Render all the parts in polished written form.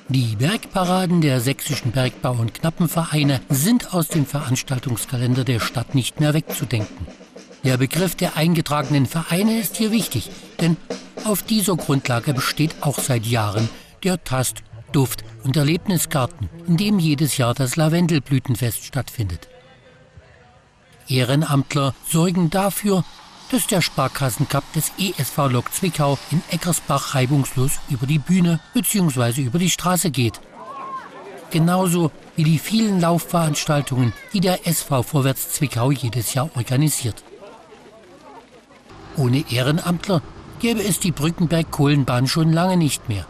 Die Bergparaden der sächsischen Bergbau- und Knappenvereine sind aus dem Veranstaltungskalender der Stadt nicht mehr wegzudenken. Der Begriff der eingetragenen Vereine ist hier wichtig, denn auf dieser Grundlage besteht auch seit Jahren der Tast-, Duft- und Erlebnisgarten, in dem jedes Jahr das Lavendelblütenfest stattfindet. Ehrenamtler sorgen dafür, dass der Sparkassencup des ESV Lok Zwickau in Eckersbach reibungslos über die Bühne bzw. über die Straße geht. Genauso wie die vielen Laufveranstaltungen, die der SV Vorwärts Zwickau jedes Jahr organisiert. Ohne Ehrenamtler gäbe es die Brückenberg-Kohlenbahn schon lange nicht mehr.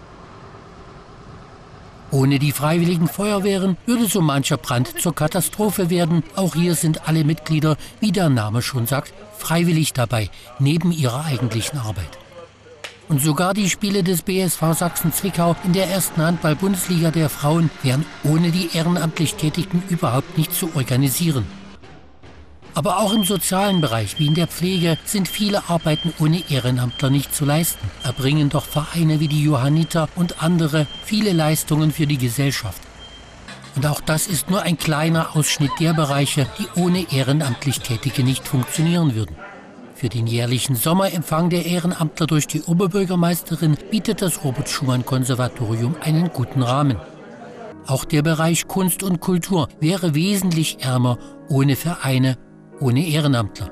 Ohne die freiwilligen Feuerwehren würde so mancher Brand zur Katastrophe werden. Auch hier sind alle Mitglieder, wie der Name schon sagt, freiwillig dabei, neben ihrer eigentlichen Arbeit. Und sogar die Spiele des BSV Sachsen-Zwickau in der ersten Handball-Bundesliga der Frauen wären ohne die ehrenamtlich Tätigen überhaupt nicht zu organisieren. Aber auch im sozialen Bereich wie in der Pflege sind viele Arbeiten ohne Ehrenamtler nicht zu leisten. Erbringen doch Vereine wie die Johanniter und andere viele Leistungen für die Gesellschaft. Und auch das ist nur ein kleiner Ausschnitt der Bereiche, die ohne ehrenamtlich Tätige nicht funktionieren würden. Für den jährlichen Sommerempfang der Ehrenamtler durch die Oberbürgermeisterin bietet das Robert-Schumann-Konservatorium einen guten Rahmen. Auch der Bereich Kunst und Kultur wäre wesentlich ärmer ohne Vereine, ohne Ehrenamtler.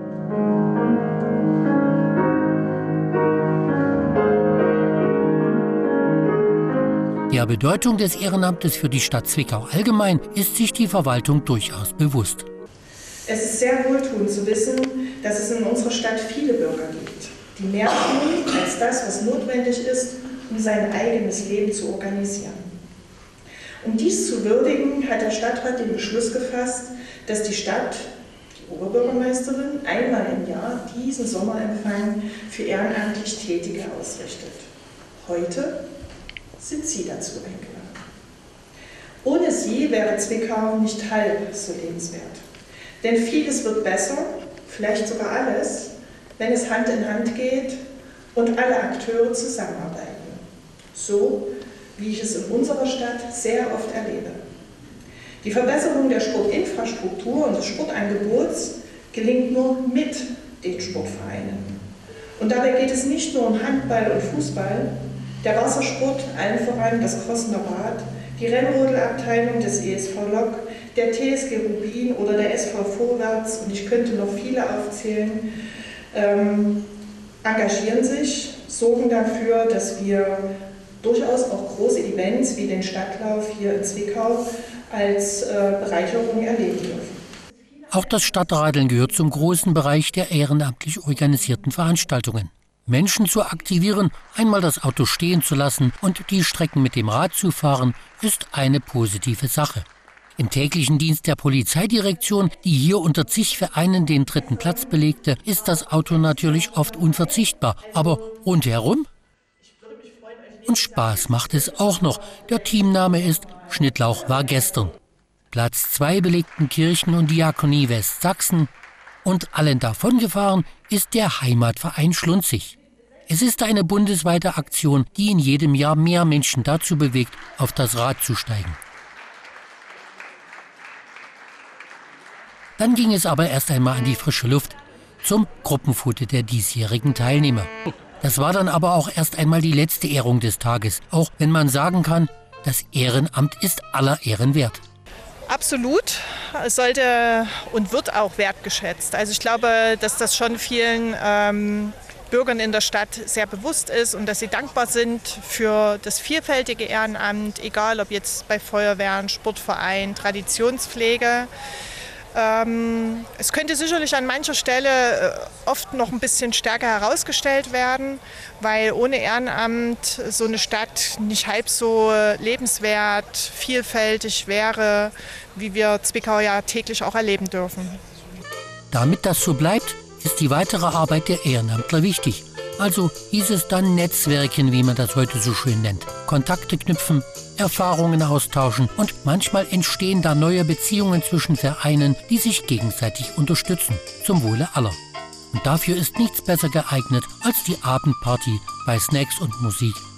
Der Bedeutung des Ehrenamtes für die Stadt Zwickau allgemein ist sich die Verwaltung durchaus bewusst. Es ist sehr wohltuend zu wissen, dass es in unserer Stadt viele Bürger gibt, die mehr tun als das, was notwendig ist, um sein eigenes Leben zu organisieren. Um dies zu würdigen, hat der Stadtrat den Beschluss gefasst, dass die Stadt, die Oberbürgermeisterin, einmal im Jahr diesen Sommerempfang für ehrenamtlich Tätige ausrichtet. Heute sind Sie dazu eingeladen. Ohne Sie wäre Zwickau nicht halb so lebenswert. Denn vieles wird besser, vielleicht sogar alles, wenn es Hand in Hand geht und alle Akteure zusammenarbeiten. So, wie ich es in unserer Stadt sehr oft erlebe. Die Verbesserung der Sportinfrastruktur und des Sportangebots gelingt nur mit den Sportvereinen. Und dabei geht es nicht nur um Handball und Fußball, der Wassersport, allen voran das Crossener Bad, die Rennrodelabteilung des ESV Lok, der TSG Rubin oder der SV Vorwärts, und ich könnte noch viele aufzählen, engagieren sich, sorgen dafür, dass wir durchaus auch große Events wie den Stadtlauf hier in Zwickau als Bereicherung erleben dürfen. Auch das Stadtradeln gehört zum großen Bereich der ehrenamtlich organisierten Veranstaltungen. Menschen zu aktivieren, einmal das Auto stehen zu lassen und die Strecken mit dem Rad zu fahren, ist eine positive Sache. Im täglichen Dienst der Polizeidirektion, die hier unter zig Vereinen den 3. Platz belegte, ist das Auto natürlich oft unverzichtbar. Aber rundherum? Und Spaß macht es auch noch. Der Teamname ist Schnittlauch war gestern. Platz 2 belegten Kirchen- und Diakonie Westsachsen. Und allen davongefahren ist der Heimatverein Schlunzig. Es ist eine bundesweite Aktion, die in jedem Jahr mehr Menschen dazu bewegt, auf das Rad zu steigen. Dann ging es aber erst einmal an die frische Luft, zum Gruppenfoto der diesjährigen Teilnehmer. Das war dann aber auch erst einmal die letzte Ehrung des Tages, auch wenn man sagen kann, das Ehrenamt ist aller Ehren wert. Absolut. Es sollte und wird auch wertgeschätzt. Also ich glaube, dass das schon vielen Bürgern in der Stadt sehr bewusst ist und dass sie dankbar sind für das vielfältige Ehrenamt, egal ob jetzt bei Feuerwehren, Sportverein, Traditionspflege. Es könnte sicherlich an mancher Stelle oft noch ein bisschen stärker herausgestellt werden, weil ohne Ehrenamt so eine Stadt nicht halb so lebenswert, vielfältig wäre, wie wir Zwickau ja täglich auch erleben dürfen. Damit das so bleibt, ist die weitere Arbeit der Ehrenamtler wichtig. Also hieß es dann Netzwerken, wie man das heute so schön nennt. Kontakte knüpfen, Erfahrungen austauschen und manchmal entstehen da neue Beziehungen zwischen Vereinen, die sich gegenseitig unterstützen, zum Wohle aller. Und dafür ist nichts besser geeignet als die Abendparty bei Snacks und Musik